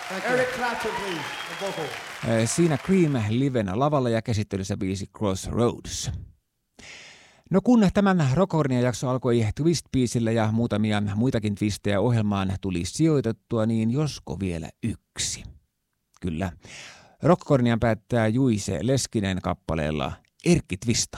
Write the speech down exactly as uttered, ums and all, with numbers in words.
Eric Clapton, please, the vocal. Siinä Cream livenä lavalla ja käsittelyssä biisi Crossroads. No kun tämän Rockhornia jakso alkoi Twist-biisillä ja muutamia muitakin twistejä ohjelmaan tuli sijoitettua, niin josko vielä yksi. Kyllä. Rockhornian päättää Juise Leskinen kappaleella Erkki Twista.